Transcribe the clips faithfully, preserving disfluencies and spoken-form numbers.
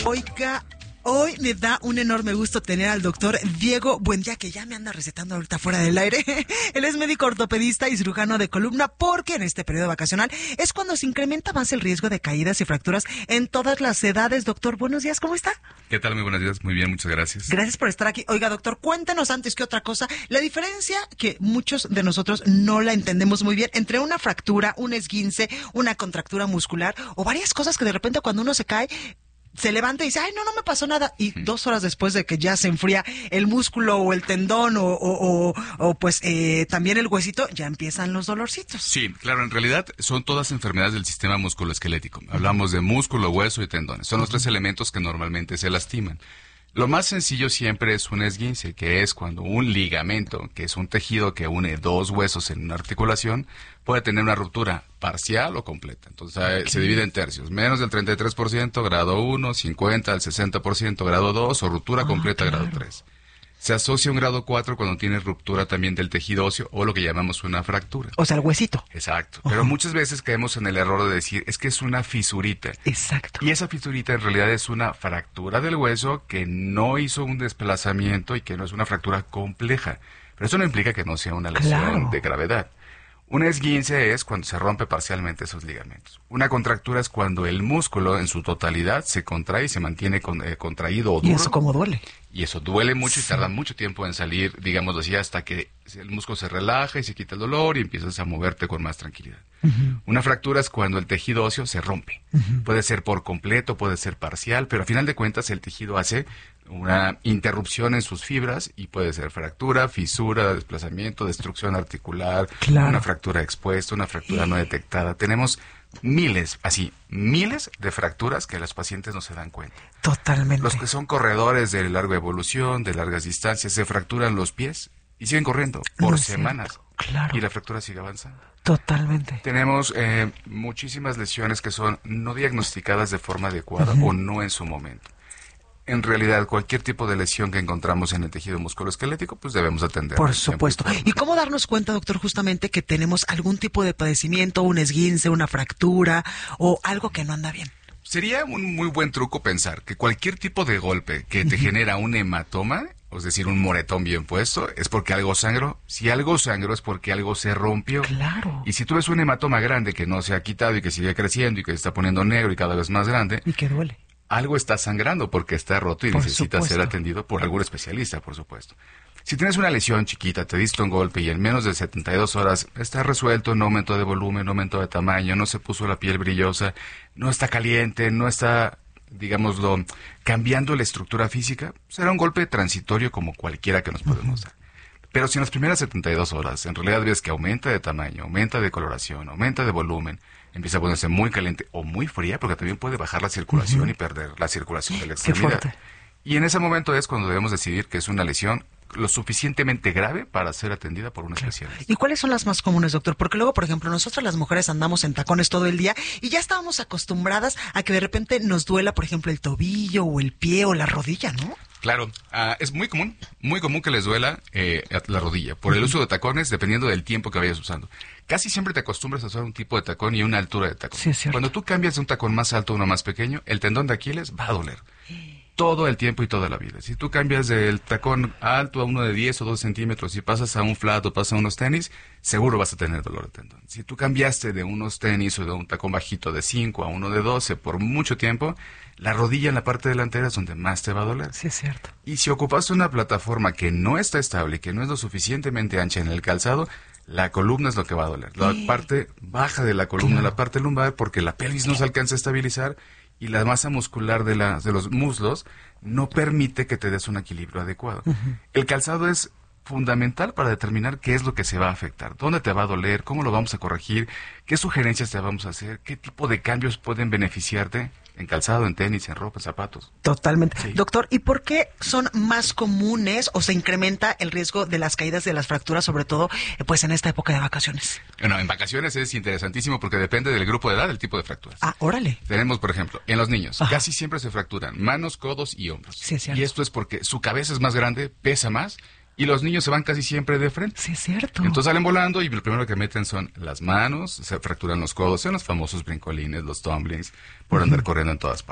Oiga, hoy me da un enorme gusto tener al doctor Diego Buendía, que ya me anda recetando ahorita fuera del aire. Él es médico ortopedista y cirujano de columna, porque en este periodo vacacional es cuando se incrementa más el riesgo de caídas y fracturas en todas las edades. Doctor, buenos días, ¿cómo está? ¿Qué tal? Muy buenos días, muy bien, muchas gracias. Gracias por estar aquí. Oiga, doctor, cuéntenos antes que otra cosa, la diferencia que muchos de nosotros no la entendemos muy bien entre una fractura, un esguince, una contractura muscular o varias cosas que de repente cuando uno se cae, se levanta y dice, ay, no, no me pasó nada. Y uh-huh. dos horas después de que ya se enfría el músculo o el tendón o, o, o, o pues eh, también el huesito, ya empiezan los dolorcitos. Sí, claro, en realidad son todas enfermedades del sistema musculoesquelético. Hablamos de músculo, hueso y tendones. Son los uh-huh. tres elementos que normalmente se lastiman. Lo más sencillo siempre es un esguince, que es cuando un ligamento, que es un tejido que une dos huesos en una articulación, puede tener una ruptura parcial o completa. Entonces okay. se divide en tercios, menos del treinta y tres por ciento, grado uno, cincuenta al sesenta por ciento, grado dos, o ruptura ah, completa, claro. grado tres. Se asocia un grado cuatro cuando tiene ruptura también del tejido óseo o lo que llamamos una fractura. O sea, el huesito. Exacto. Uh-huh. Pero muchas veces caemos en el error de decir, es que es una fisurita. Exacto. Y esa fisurita en realidad es una fractura del hueso que no hizo un desplazamiento y que no es una fractura compleja. Pero eso no implica que no sea una lesión claro. de gravedad. Un esguince es cuando se rompe parcialmente esos ligamentos. Una contractura es cuando el músculo en su totalidad se contrae y se mantiene con, eh, contraído o duro. ¿Y eso cómo duele? Y eso duele mucho sí. y tarda mucho tiempo en salir, digamos así, hasta que el músculo se relaja y se quita el dolor y empiezas a moverte con más tranquilidad. Uh-huh. Una fractura es cuando el tejido óseo se rompe. Uh-huh. Puede ser por completo, puede ser parcial, pero a final de cuentas el tejido hace una interrupción en sus fibras y puede ser fractura, fisura, desplazamiento, destrucción articular, claro. una fractura expuesta, una fractura no detectada. Tenemos miles, así, miles de fracturas que los pacientes no se dan cuenta. Totalmente. Los que son corredores de larga evolución, de largas distancias, se fracturan los pies y siguen corriendo por no semanas. Claro. Y la fractura sigue avanzando. Totalmente. Tenemos eh, muchísimas lesiones que son no diagnosticadas de forma adecuada uh-huh. o no en su momento. En realidad, cualquier tipo de lesión que encontramos en el tejido musculoesquelético, pues debemos atender. Por supuesto. ¿Y cómo darnos cuenta, doctor, justamente que tenemos algún tipo de padecimiento, un esguince, una fractura o algo que no anda bien? Sería un muy buen truco pensar que cualquier tipo de golpe que te uh-huh. genera un hematoma, es decir, un moretón bien puesto, es porque algo sangró. Si algo sangró es porque algo se rompió. Claro. Y si tú ves un hematoma grande que no se ha quitado y que sigue creciendo y que se está poniendo negro y cada vez más grande. Y que duele. Algo está sangrando porque está roto y por necesita supuesto. ser atendido por algún especialista, por supuesto. Si tienes una lesión chiquita, te diste un golpe y en menos de setenta y dos horas está resuelto, no aumentó de volumen, no aumentó de tamaño, no se puso la piel brillosa, no está caliente, no está, digámoslo, cambiando la estructura física, será un golpe transitorio como cualquiera que nos podemos dar. Pero si en las primeras setenta y dos horas en realidad ves que aumenta de tamaño, aumenta de coloración, aumenta de volumen, empieza a ponerse muy caliente o muy fría, porque también puede bajar la circulación uh-huh. y perder la circulación de la extremidad. Y en ese momento es cuando debemos decidir que es una lesión lo suficientemente grave para ser atendida por un claro. especialista. ¿Y cuáles son las más comunes, doctor? Porque luego, por ejemplo, nosotras las mujeres andamos en tacones todo el día y ya estábamos acostumbradas a que de repente nos duela, por ejemplo, el tobillo o el pie o la rodilla, ¿no? Claro, uh, es muy común, muy común que les duela eh, la rodilla por el uso de tacones dependiendo del tiempo que vayas usando. Casi siempre te acostumbras a usar un tipo de tacón y una altura de tacón. Sí, es cierto. Cuando tú cambias de un tacón más alto a uno más pequeño, el tendón de Aquiles va a doler. Todo el tiempo y toda la vida. Si tú cambias del tacón alto a uno de diez o doce centímetros y pasas a un flat o pasas a unos tenis, seguro vas a tener dolor de tendón. Si tú cambiaste de unos tenis o de un tacón bajito de cinco a uno de doce por mucho tiempo, la rodilla en la parte delantera es donde más te va a doler. Sí, es cierto. Y si ocupaste una plataforma que no está estable y que no es lo suficientemente ancha en el calzado, la columna es lo que va a doler. La sí. parte baja de la columna, claro. la parte lumbar, porque la pelvis no se alcanza a estabilizar y la masa muscular de, la, de los muslos no permite que te des un equilibrio adecuado. Uh-huh. El calzado es fundamental para determinar qué es lo que se va a afectar, dónde te va a doler, cómo lo vamos a corregir, qué sugerencias te vamos a hacer, qué tipo de cambios pueden beneficiarte en calzado, en tenis, en ropa, en zapatos. Totalmente. Sí. Doctor, ¿y por qué son más comunes o se incrementa el riesgo de las caídas, de las fracturas, sobre todo pues en esta época de vacaciones? Bueno, en vacaciones es interesantísimo porque depende del grupo de edad, del tipo de fracturas. Ah, órale. Tenemos, por ejemplo, en los niños, Ajá. casi siempre se fracturan manos, codos y hombros. Sí, es cierto. Y esto es porque su cabeza es más grande, pesa más, y los niños se van casi siempre de frente. Sí, es cierto. Entonces salen volando y lo primero que meten son las manos, se fracturan los codos, son los famosos brincolines, los tumblings, por andar uh-huh. corriendo en todas partes.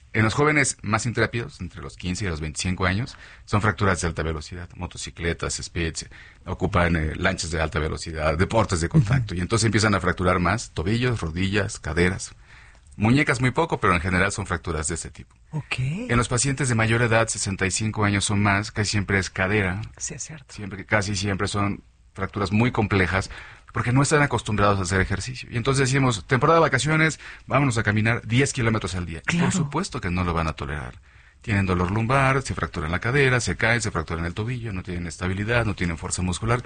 En los jóvenes más intrépidos, entre los quince y los veinticinco años, son fracturas de alta velocidad, motocicletas, speeds, ocupan eh, lanchas de alta velocidad, deportes de contacto, uh-huh. y entonces empiezan a fracturar más tobillos, rodillas, caderas, muñecas muy poco, pero en general son fracturas de este tipo. Okay. En los pacientes de mayor edad, sesenta y cinco años o más, casi siempre es cadera. Sí, es cierto. Siempre, casi siempre son fracturas muy complejas, porque no están acostumbrados a hacer ejercicio. Y entonces decimos, temporada de vacaciones, vámonos a caminar diez kilómetros al día. Claro. Por supuesto que no lo van a tolerar. Tienen dolor lumbar, se fracturan la cadera, se caen, se fracturan el tobillo, no tienen estabilidad, no tienen fuerza muscular.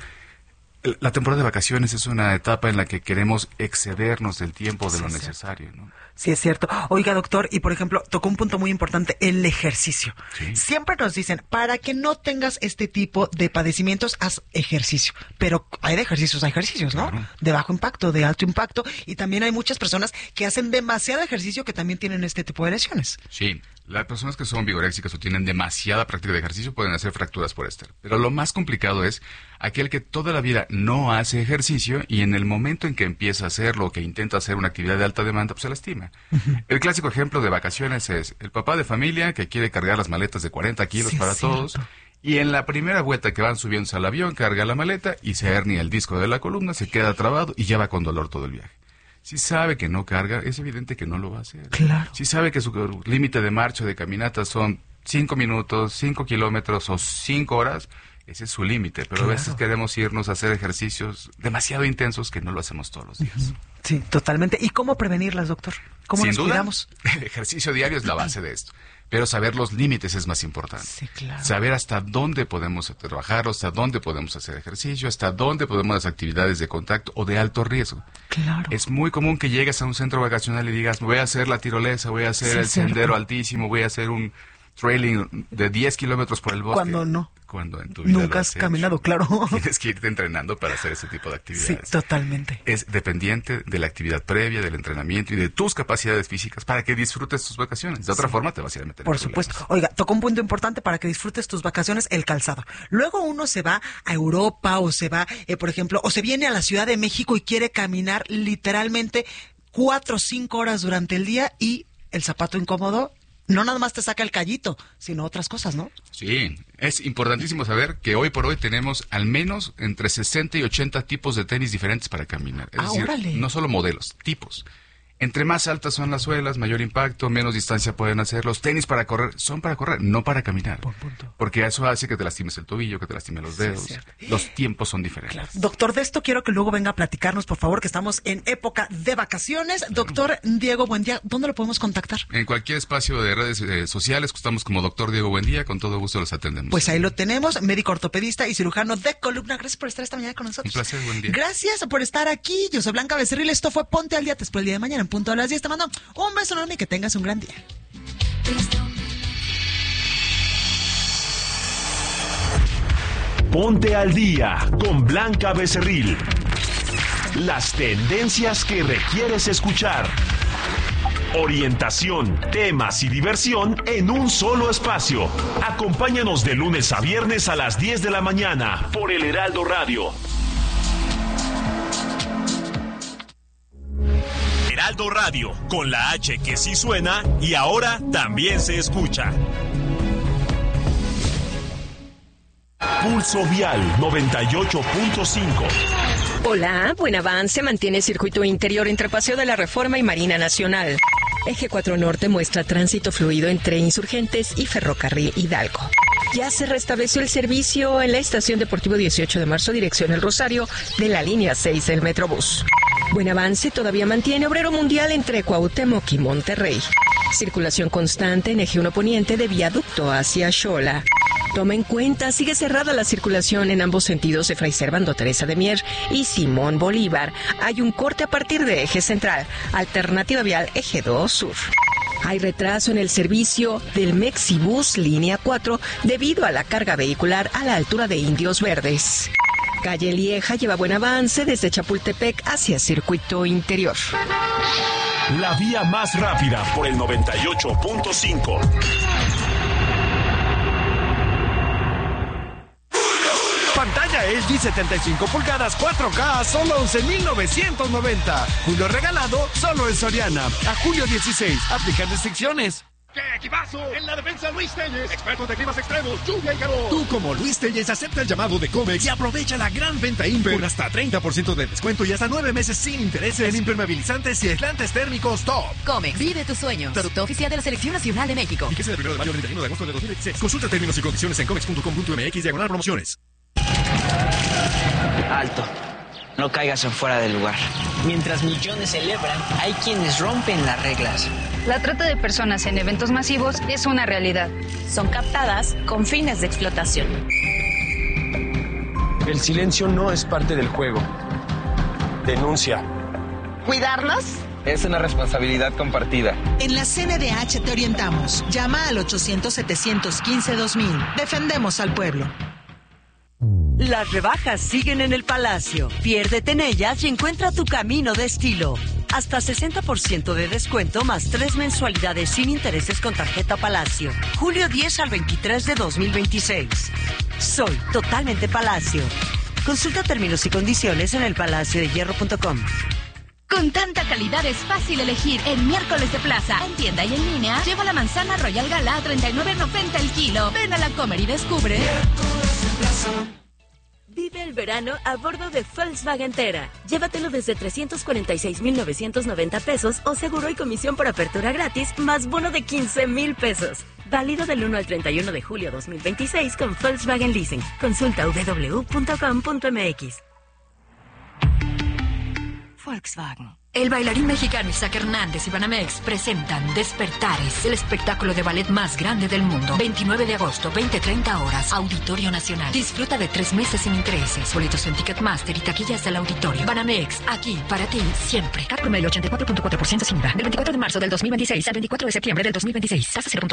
La temporada de vacaciones es una etapa en la que queremos excedernos del tiempo de Sí, lo es necesario, ¿no? Sí, es cierto. Oiga, doctor, y por ejemplo, tocó un punto muy importante, el ejercicio. Sí. Siempre nos dicen, para que no tengas este tipo de padecimientos, haz ejercicio. Pero hay de ejercicios a ejercicios, ¿no? Claro. De bajo impacto, de alto impacto, y también hay muchas personas que hacen demasiado ejercicio que también tienen este tipo de lesiones. Sí, las personas que son vigoréxicas o tienen demasiada práctica de ejercicio pueden hacer fracturas por éster. Pero lo más complicado es aquel que toda la vida no hace ejercicio y en el momento en que empieza a hacerlo o que intenta hacer una actividad de alta demanda, pues se lastima. Uh-huh. El clásico ejemplo de vacaciones es el papá de familia que quiere cargar las maletas de cuarenta kilos Sí, para todos. Y en la primera vuelta que van subiéndose al avión, carga la maleta y se hernia el disco de la columna, se queda trabado y ya va con dolor todo el viaje. Si sabe que no carga, es evidente que no lo va a hacer. Claro. Si sabe que su límite de marcha o de caminata son cinco minutos, cinco kilómetros o cinco horas, ese es su límite. Pero Claro. a veces queremos irnos a hacer ejercicios demasiado intensos que no lo hacemos todos los días. Sí, totalmente. ¿Y cómo prevenirlas, doctor? ¿Cómo Sin nos duda, cuidamos? El ejercicio diario es la base de esto. Pero saber los límites es más importante. Sí, claro. Saber hasta dónde podemos trabajar, hasta dónde podemos hacer ejercicio, hasta dónde podemos hacer actividades de contacto o de alto riesgo. Claro. Es muy común que llegues a un centro vacacional y digas, voy a hacer la tirolesa, voy a hacer Sí, el cierto. sendero altísimo, voy a hacer un trailing de diez kilómetros por el bosque. Cuando no. Cuando en tu vida Nunca lo has hecho. caminado, claro. Tienes que irte entrenando para hacer ese tipo de Sí, actividades. totalmente. Es dependiente de la actividad previa, del entrenamiento y de tus capacidades físicas para que disfrutes tus vacaciones. De otra Sí. forma te vas a ir a meter en Por problemas. supuesto. Oiga, tocó un punto importante para que disfrutes tus vacaciones, el calzado. Luego uno se va a Europa o se va, eh, por ejemplo, o se viene a la Ciudad de México y quiere caminar literalmente cuatro o cinco horas durante el día y el zapato incómodo no nada más te saca el callito, sino otras cosas, ¿no? Sí, es importantísimo saber que hoy por hoy tenemos al menos entre sesenta y ochenta tipos de tenis diferentes para caminar. Es Ah, decir, órale. no solo modelos, tipos. Entre más altas son las suelas, mayor impacto, menos distancia pueden hacer. Los tenis para correr son para correr, no para caminar. Por punto. Porque eso hace que te lastimes el tobillo, que te lastimes los Sí, es dedos. cierto. Los tiempos son diferentes. Claro. Doctor, de esto quiero que luego venga a platicarnos, por favor, que estamos en época de vacaciones. Doctor Diego Buendía, ¿dónde lo podemos contactar? En cualquier espacio de redes eh, sociales, estamos como Doctor Diego Buendía, con todo gusto los atendemos. Pues ahí lo tenemos, médico ortopedista y cirujano de columna. Gracias por estar esta mañana con nosotros. Un placer, buen día. Gracias por estar aquí. Yo soy Blanca Becerril. Esto fue Ponte al Día. Te espero el día de mañana en punto a las diez. Te mando un beso enorme y que tengas un gran día. Ponte al Día con Blanca Becerril. Las tendencias que requieres escuchar. Orientación, temas y diversión en un solo espacio. Acompáñanos de lunes a viernes a las diez de la mañana por el Heraldo Radio. Heraldo Radio, con la H que sí suena y ahora también se escucha. Pulso Vial noventa y ocho punto cinco. Hola, buen avance mantiene circuito interior entre Paseo de la Reforma y Marina Nacional. Eje cuatro Norte muestra tránsito fluido entre Insurgentes y Ferrocarril Hidalgo. Ya se restableció el servicio en la estación Deportivo dieciocho de marzo, dirección El Rosario, de la línea seis del Metrobús. Buen avance todavía mantiene Obrero Mundial entre Cuauhtémoc y Monterrey. Circulación constante en eje uno poniente de viaducto hacia Xola. Toma en cuenta, sigue cerrada la circulación en ambos sentidos de Fray Servando Teresa de Mier y Simón Bolívar. Hay un corte a partir de eje central, alternativa vial eje dos sur. Hay retraso en el servicio del Mexibus línea cuatro debido a la carga vehicular a la altura de Indios Verdes. Calle Lieja lleva buen avance desde Chapultepec hacia circuito interior. La vía más rápida por el noventa y ocho punto cinco. Pantalla L G setenta y cinco pulgadas cuatro K a solo once mil novecientos noventa. Julio regalado solo en Soriana. A julio dieciséis. Aplican restricciones. ¡Qué equipazo! En la defensa, Luis Telles, expertos de climas extremos, lluvia y calor. Tú, como Luis Telles, acepta el llamado de Comex y aprovecha la gran venta Imper con hasta treinta por ciento de descuento y hasta nueve meses sin intereses en impermeabilizantes y aislantes térmicos Top. Comex, vive tus sueños. Producto oficial de la Selección Nacional de México. Y que sea del primero de mayo al treinta y uno de agosto de dos mil veintiséis. Consulta términos y condiciones en comex punto com punto m x diagonal promociones. Alto. No caigas en fuera del lugar. Mientras millones celebran, hay quienes rompen las reglas. La trata de personas en eventos masivos es una realidad. Son captadas con fines de explotación. El silencio no es parte del juego. Denuncia. ¿Cuidarlos? Es una responsabilidad compartida. En la C N D H te orientamos. Llama al ochocientos, setecientos quince, dos mil. Defendemos al pueblo. Las rebajas siguen en el Palacio. Piérdete en ellas y encuentra tu camino de estilo. Hasta sesenta por ciento de descuento más tres mensualidades sin intereses con tarjeta Palacio. Julio diez al veintitrés de dos mil veintiséis. Soy totalmente Palacio. Consulta términos y condiciones en el palacio de hierro punto com. Con tanta calidad es fácil elegir en Miércoles de Plaza. En tienda y en línea, lleva la manzana Royal Gala a treinta y nueve noventa el kilo. Ven a la Comer y descubre. Vive el verano a bordo de Volkswagen Tera. Llévatelo desde trescientos cuarenta y seis mil novecientos noventa pesos o seguro y comisión por apertura gratis más bono de quince mil pesos. Válido del uno al treinta y uno de julio dos mil veintiséis con Volkswagen Leasing. Consulta w w w punto com punto m x. Volkswagen. El bailarín mexicano Isaac Hernández y Banamex presentan Despertares, el espectáculo de ballet más grande del mundo. veintinueve de agosto, veinte treinta horas, Auditorio Nacional. Disfruta de tres meses sin intereses. Boletos en Ticketmaster y taquillas del auditorio. Banamex, aquí para ti siempre. Cat promedio ochenta y cuatro punto cuatro por ciento sin I V A. Del veinticuatro de marzo del dos mil veintiséis al veinticuatro de septiembre del dos mil veintiséis. Tasa cero punto